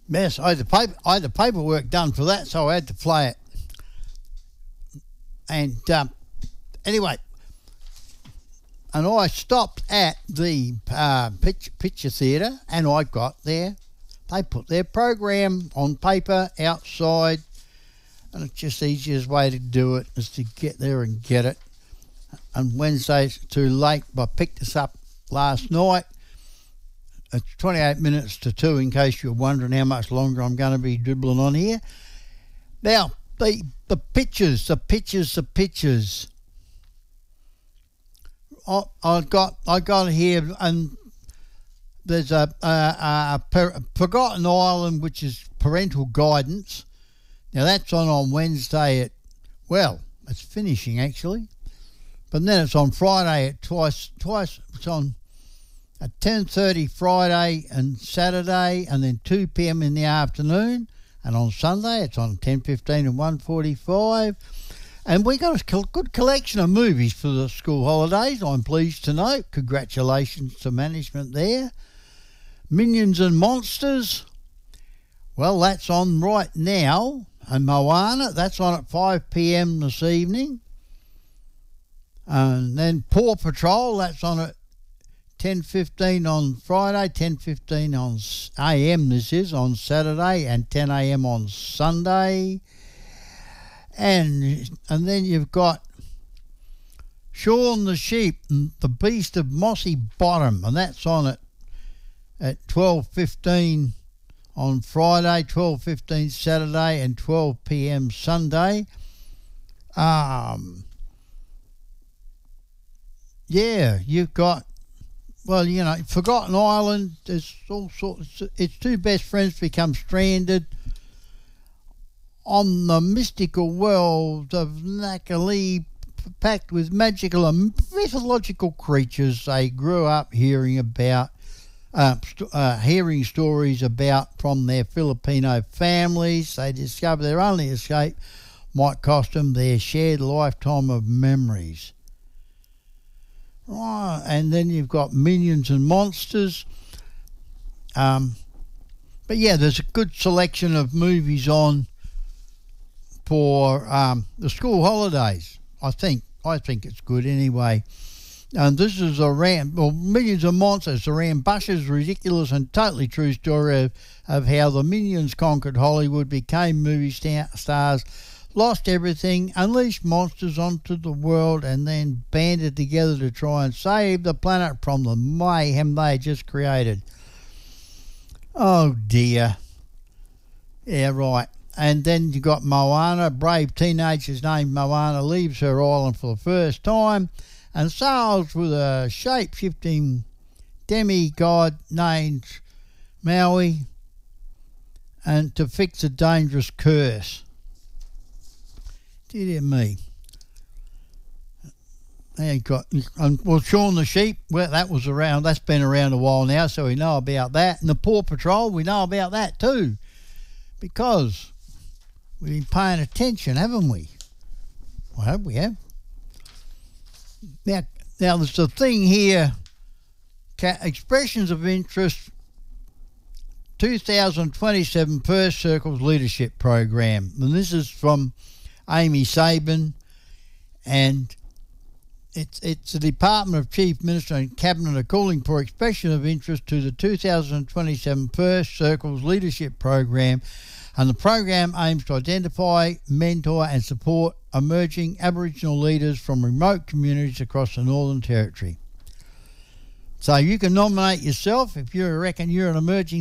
Yes, I had the paperwork done for that, so I had to play it. And anyway, and I stopped at the picture theatre, and I got there. They put their program on paper outside, and it's just the easiest way to do it is to get there and get it. And Wednesday's too late, but I picked this up last night. It's 28 minutes to 2, in case you're wondering how much longer I'm going to be dribbling on here. Now, the pictures. I got here, and there's a Forgotten Island, which is parental guidance. Now that's on Wednesday it's finishing actually, but then it's on Friday at twice. It's on at 10:30 Friday and Saturday, and then 2 p.m. in the afternoon. And on Sunday, it's on 10:15 and 1:45. And we got a good collection of movies for the school holidays, I'm pleased to note. Congratulations to management there. Minions and Monsters, well, that's on right now. And Moana, that's on at 5 p.m. this evening. And then Paw Patrol, that's on at 10:15 on Friday, 10:15 on a.m. this is on Saturday, and 10 a.m. on Sunday. And then you've got Shaun the Sheep and the Beast of Mossy Bottom, and that's on at 12:15 on Friday, 12:15 Saturday, and 12 p.m. Sunday. Yeah, you've got, well, you know, Forgotten Island. There's all sorts. Its two best friends become stranded on the mystical world of Nakali, packed with magical and mythological creatures they grew up hearing about, hearing stories about from their Filipino families. They discover their only escape might cost them their shared lifetime of memories. Right, and then you've got Minions and Monsters. But yeah, there's a good selection of movies on for the school holidays. I think it's good anyway. And this is Minions and Monsters, a rambunctious, ridiculous and totally true story of how the Minions conquered Hollywood, became movie stars, lost everything, unleashed monsters onto the world, and then banded together to try and save the planet from the mayhem they just created. Oh dear. Yeah, right. And then you got Moana. Brave teenagers named Moana leaves her island for the first time and sails with a shape-shifting demigod named Maui, and to fix a dangerous curse. Dear me. And got, well, Shaun the Sheep, well, that's been around a while now, so we know about that. And the Paw Patrol, we know about that too, because we've been paying attention, haven't we? Well, we have. Now there's a thing here, expressions of interest, 2027 Perth Circles Leadership Program. And this is from Amy Sabin, and it's the Department of Chief Minister and Cabinet are calling for expression of interest to the 2027 Perth Circles Leadership Program, and the program aims to identify, mentor and support emerging Aboriginal leaders from remote communities across the Northern Territory. So you can nominate yourself if you reckon you're an emerging